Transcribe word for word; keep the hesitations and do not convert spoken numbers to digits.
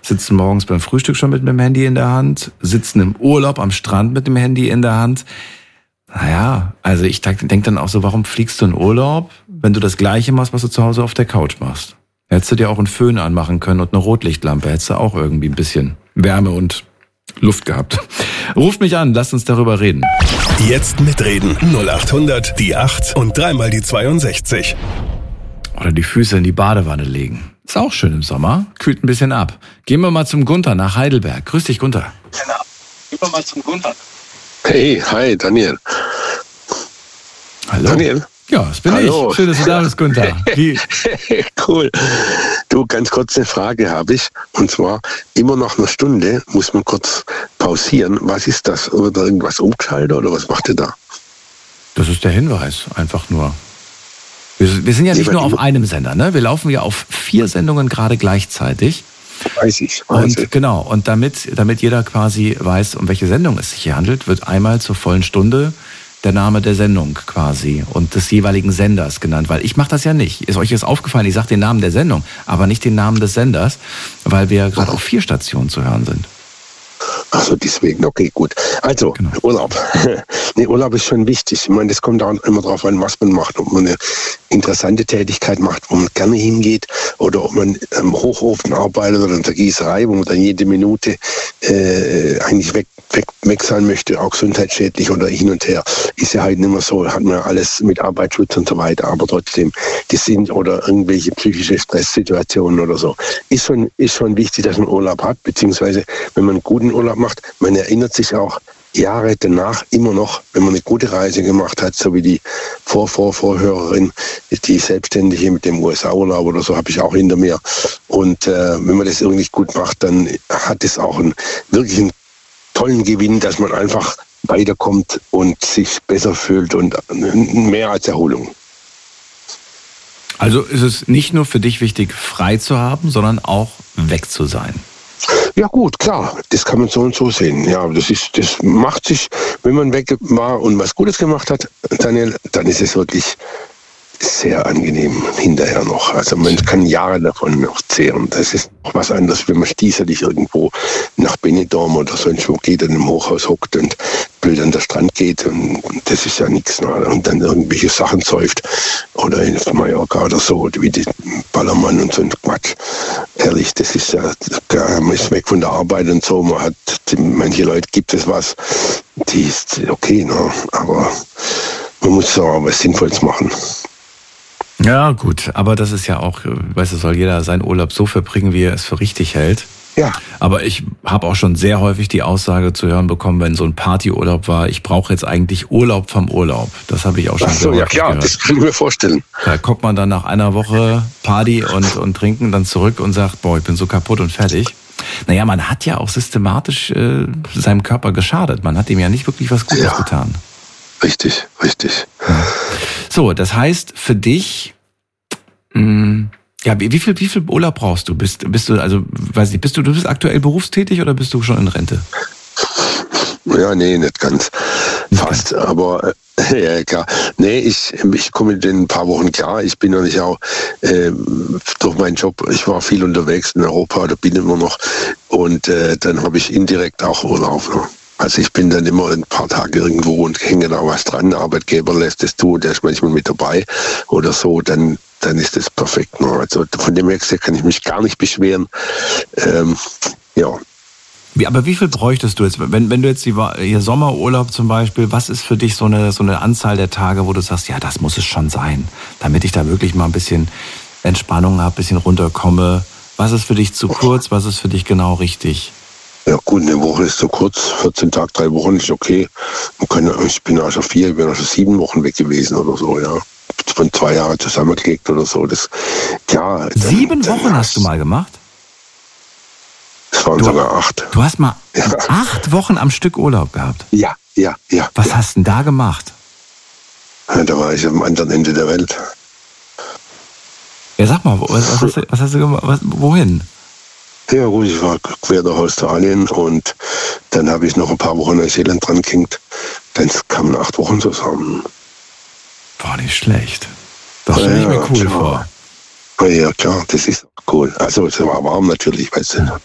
sitzen morgens beim Frühstück schon mit dem Handy in der Hand, sitzen im Urlaub am Strand mit dem Handy in der Hand. Naja, also ich denke dann auch so, warum fliegst du in Urlaub, wenn du das Gleiche machst, was du zu Hause auf der Couch machst? Hättest du dir auch einen Föhn anmachen können und eine Rotlichtlampe, hättest du auch irgendwie ein bisschen Wärme und Luft gehabt. Ruft mich an, lasst uns darüber reden. Jetzt mitreden. null acht hundert, die acht und dreimal die zweiundsechzig. Oder die Füße in die Badewanne legen. Ist auch schön im Sommer, kühlt ein bisschen ab. Gehen wir mal zum Gunther nach Heidelberg. Grüß dich, Gunther. Genau. Gehen wir mal zum Gunther. Hey, hi, Daniel. Hallo. Daniel? Ja, das bin Hallo. ich. Schön, dass du da bist, Gunther. Wie? Cool. Du, ganz kurz eine Frage habe ich. Und zwar, immer nach einer Stunde muss man kurz pausieren. Was ist das? Oder irgendwas umgeschaltet oder was macht ihr da? Das ist der Hinweis, einfach nur. Wir, wir sind ja nicht Nee, nur auf immer- einem Sender, ne? Wir laufen ja auf vier Sendungen gerade gleichzeitig. Weiß ich, weiß Und ich. genau, und damit, damit jeder quasi weiß, um welche Sendung es sich hier handelt, wird einmal zur vollen Stunde der Name der Sendung quasi und des jeweiligen Senders genannt. Weil ich mache das ja nicht. Ist euch jetzt aufgefallen, ich sage den Namen der Sendung, aber nicht den Namen des Senders, weil wir gerade auf vier Stationen zu hören sind. Also deswegen, okay, gut. Also, Genau. Urlaub. Nee, Urlaub ist schon wichtig. Ich meine, das kommt auch immer darauf an, was man macht. Ob man eine interessante Tätigkeit macht, wo man gerne hingeht, oder ob man am Hochofen arbeitet oder in der Gießerei, wo man dann jede Minute äh, eigentlich weg, weg, weg sein möchte, auch gesundheitsschädlich oder hin und her. Ist ja halt nicht mehr so, hat man alles mit Arbeitsschutz und so weiter, aber trotzdem, die sind oder irgendwelche psychische Stresssituationen oder so. Ist schon, ist schon wichtig, dass man Urlaub hat, beziehungsweise wenn man einen guten Urlaub macht, man erinnert sich auch Jahre danach immer noch, wenn man eine gute Reise gemacht hat, so wie die Vor-Vor-Vorhörerin, die Selbstständige mit dem U S A-Urlaub oder so, habe ich auch hinter mir. Und äh, wenn man das irgendwie gut macht, dann hat es auch einen wirklich einen tollen Gewinn, dass man einfach weiterkommt und sich besser fühlt und mehr als Erholung. Also ist es nicht nur für dich wichtig, frei zu haben, sondern auch weg zu sein. Ja gut, klar, das kann man so und so sehen. Ja, das ist, das macht sich, wenn man weg war und was Gutes gemacht hat, Daniel, dann ist es wirklich sehr angenehm hinterher noch. Also man kann Jahre davon noch zehren. Das ist noch was anderes, wenn man stießerlich irgendwo nach Benidorm oder sonst wo geht und im Hochhaus hockt und blöd an der Strand geht. Und das ist ja nichts. Ne? Und dann irgendwelche Sachen säuft oder in Mallorca oder so, wie die Ballermann und so ein Quatsch. Ehrlich, das ist ja, man ist weg von der Arbeit und so. Man hat, manche Leute gibt es was, die ist okay, ne? Aber man muss so was Sinnvolles machen. Ja, gut, aber das ist ja auch, weißt du, soll jeder seinen Urlaub so verbringen, wie er es für richtig hält. Ja. Aber ich habe auch schon sehr häufig die Aussage zu hören bekommen, wenn so ein Partyurlaub war, ich brauche jetzt eigentlich Urlaub vom Urlaub. Das habe ich auch schon Ach so, sehr ja häufig klar, gehört. das kann ich mir vorstellen. Da kommt man dann nach einer Woche Party und, und Trinken dann zurück und sagt, boah, ich bin so kaputt und fertig. Naja, man hat ja auch systematisch äh, seinem Körper geschadet. Man hat ihm ja nicht wirklich was Gutes Ja. getan. Richtig, richtig. So, das heißt für dich, mh, ja, wie, wie viel, wie viel Urlaub brauchst du? Bist, bist du, also, weiß nicht, bist du, du bist aktuell berufstätig oder bist du schon in Rente? Ja, nee, nicht ganz. Fast, aber äh, ja, klar. Nee, ich, ich komme in ein paar Wochen klar. Ich bin natürlich auch äh, durch meinen Job, ich war viel unterwegs in Europa oder bin immer noch. Und äh, dann habe ich indirekt auch Urlaub. Ne? Also ich bin dann immer ein paar Tage irgendwo und hänge da was dran. Der Arbeitgeber lässt es tun, der ist manchmal mit dabei oder so. Dann, dann ist das perfekt. Ne? Also von dem her kann ich mich gar nicht beschweren. Ähm, ja. Wie, aber wie viel bräuchtest du jetzt, wenn, wenn du jetzt die, hier Sommerurlaub zum Beispiel, was ist für dich so eine, so eine Anzahl der Tage, wo du sagst, ja, das muss es schon sein, damit ich da wirklich mal ein bisschen Entspannung habe, ein bisschen runterkomme. Was ist für dich zu kurz, was ist für dich genau richtig? Ja gut, eine Woche ist zu kurz, vierzehn Tage, drei Wochen ist okay. Man kann, ich bin auch schon vier, ich bin auch schon sieben Wochen weg gewesen oder so, ja. Von zwei Jahren zusammengelegt oder so. Das, klar, dann, Sieben dann Wochen hast du mal gemacht? Es waren Du- sogar acht. Du hast mal Ja. acht Wochen am Stück Urlaub gehabt. Ja, ja, ja. Was ja. hast du denn da gemacht? Ja, da war ich am anderen Ende der Welt. Ja, sag mal, was, was, hast, du, was hast du gemacht? Was, wohin? Ja gut, ich war quer durch Australien und dann habe ich noch ein paar Wochen in Neuseeland dran gehängt. Dann kamen acht Wochen zusammen. Boah, nicht schlecht. Das stelle ich mir Ja, cool klar. vor. Ja, ja, klar, das ist cool. Also es war warm natürlich, weil es